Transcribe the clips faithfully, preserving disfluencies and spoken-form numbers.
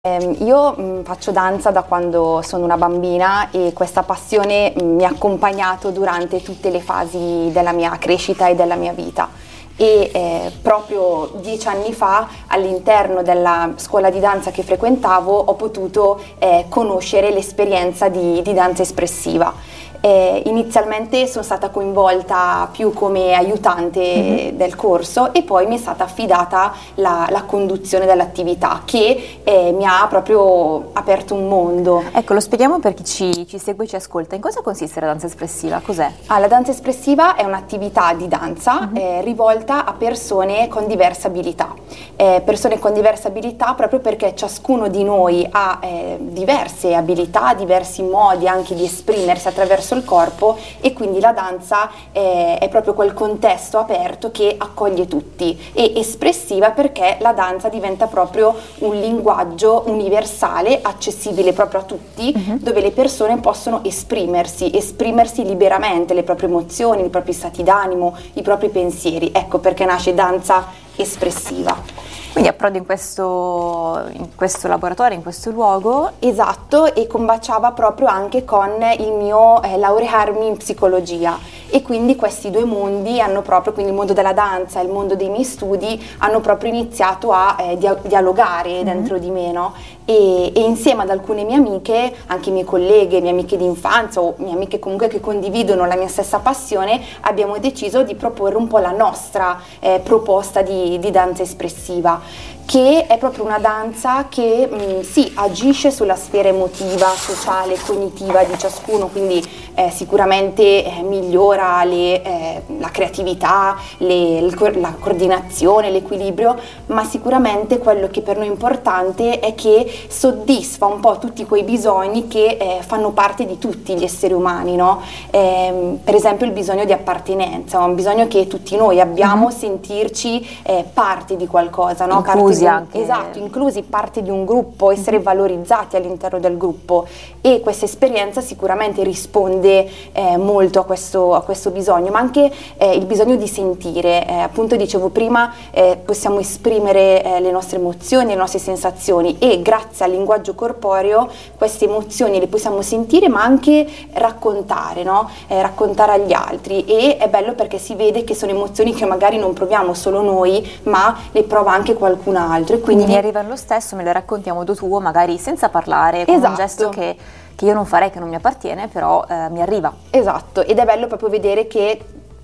Eh, io mh, faccio danza da quando sono una bambina e questa passione mh, mi ha accompagnato durante tutte le fasi della mia crescita e della mia vita. E eh, proprio dieci anni fa, all'interno della scuola di danza che frequentavo, ho potuto eh, conoscere l'esperienza di, di danza espressiva. Eh, inizialmente sono stata coinvolta più come aiutante mm-hmm. del corso e poi mi è stata affidata la, la conduzione dell'attività che eh, mi ha proprio aperto un mondo. Ecco, lo spieghiamo per chi ci, ci segue e ci ascolta. In cosa consiste la danza espressiva? Cos'è? Ah, la danza espressiva è un'attività di danza mm-hmm. eh, rivolta a persone con diverse abilità. Eh, persone con diverse abilità proprio perché ciascuno di noi ha eh, diverse abilità, diversi modi anche di esprimersi attraverso il corpo, e quindi la danza eh, è proprio quel contesto aperto che accoglie tutti, e espressiva perché la danza diventa proprio un linguaggio universale, accessibile proprio a tutti, uh-huh. dove le persone possono esprimersi, esprimersi liberamente le proprie emozioni, i propri stati d'animo, i propri pensieri. Ecco perché nasce danza espressiva. Quindi approdo in questo, in questo laboratorio, in questo luogo. Esatto, e combaciava proprio anche con il mio eh, laurearmi in psicologia, e quindi questi due mondi hanno proprio, quindi il mondo della danza e il mondo dei miei studi, hanno proprio iniziato a eh, dia- dialogare mm-hmm. dentro di me, no? E, e insieme ad alcune mie amiche, anche mie colleghe, mie amiche di infanzia o mie amiche comunque che condividono la mia stessa passione, abbiamo deciso di proporre un po' la nostra eh, proposta di, di danza espressiva, che è proprio una danza che mh, sì, agisce sulla sfera emotiva, sociale, cognitiva di ciascuno, quindi eh, sicuramente eh, migliora le, eh, la creatività, le, la coordinazione, l'equilibrio, ma sicuramente quello che per noi è importante è che soddisfa un po' tutti quei bisogni che eh, fanno parte di tutti gli esseri umani, no? Eh, per esempio il bisogno di appartenenza, un bisogno che tutti noi abbiamo, mm-hmm. sentirci eh, parte di qualcosa, no? Inclusi parte anche. Un, esatto, inclusi, parte di un gruppo, essere mm-hmm. valorizzati all'interno del gruppo, e questa esperienza sicuramente risponde eh, molto a questo, a questo bisogno, ma anche eh, il bisogno di sentire, eh, appunto dicevo prima, eh, possiamo esprimere eh, le nostre emozioni, le nostre sensazioni, e grazie al linguaggio corporeo queste emozioni le possiamo sentire ma anche raccontare, no? Eh, raccontare agli altri, e è bello perché si vede che sono emozioni che magari non proviamo solo noi, ma le prova anche qualcun altro, e quindi, quindi mi arrivano lo stesso, me le racconti a modo tuo, magari senza parlare, con esatto. un gesto che, che io non farei, che non mi appartiene, però eh, mi arriva. Esatto, ed è bello proprio vedere che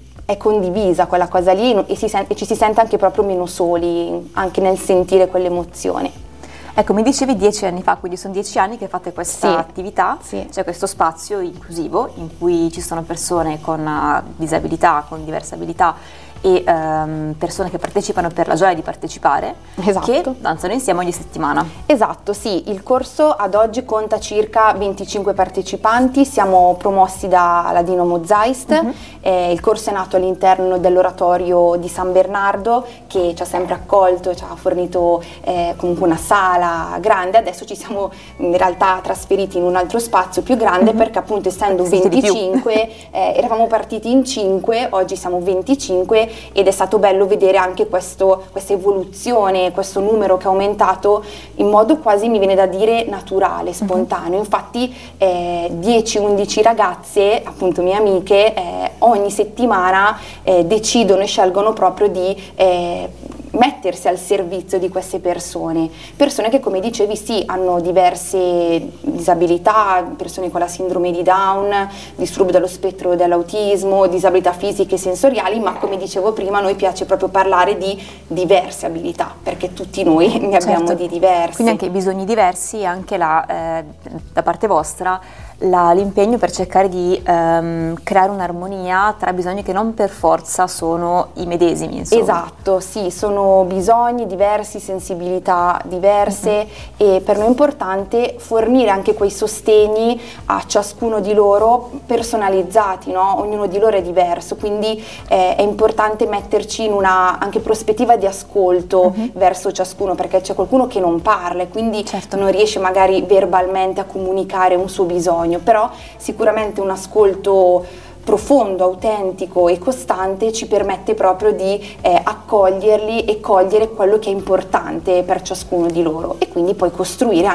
è condivisa quella cosa lì, e, si sen- e ci si sente anche proprio meno soli, anche nel sentire quell'emozione. Ecco, mi dicevi dieci anni fa, quindi sono dieci anni che fate questa sì, attività, sì. C'è questo spazio inclusivo in cui ci sono persone con uh, disabilità, con diverse abilità, e um, persone che partecipano per la gioia di partecipare, esatto. che danzano insieme ogni settimana. Esatto, sì, il corso ad oggi conta circa venticinque partecipanti, siamo promossi dalla Dinamo Zeist, uh-huh. eh, il corso è nato all'interno dell'oratorio di San Bernardo, che ci ha sempre accolto, ci ha fornito eh, comunque una sala grande. Adesso ci siamo in realtà trasferiti in un altro spazio più grande, uh-huh. perché appunto essendo Siete venticinque, eh, eravamo partiti in cinque, oggi siamo venticinque, ed è stato bello vedere anche questo, questa evoluzione, questo numero che è aumentato in modo quasi, mi viene da dire, naturale, spontaneo. Uh-huh. Infatti eh, dieci undici ragazze, appunto mie amiche, eh, ogni settimana eh, decidono e scelgono proprio di eh, mettersi al servizio di queste persone, persone che, come dicevi, sì, hanno diverse disabilità, persone con la sindrome di Down, disturbo dello spettro dell'autismo, disabilità fisiche e sensoriali, ma come dicevo prima, a noi piace proprio parlare di diverse abilità, perché tutti noi ne abbiamo certo. di diverse. Quindi anche i bisogni diversi, anche la, eh, da parte vostra, La, l'impegno per cercare di um, creare un'armonia tra bisogni che non per forza sono i medesimi, insomma. Esatto, sì, sono bisogni diversi, sensibilità diverse, uh-huh. e per noi è importante fornire anche quei sostegni a ciascuno di loro personalizzati, no? Ognuno di loro è diverso, quindi eh, è importante metterci in una anche prospettiva di ascolto uh-huh. verso ciascuno, perché c'è qualcuno che non parla e quindi certo. non riesce magari verbalmente a comunicare un suo bisogno, però sicuramente un ascolto profondo, autentico e costante ci permette proprio di eh, accoglierli e cogliere quello che è importante per ciascuno di loro, e quindi poi costruire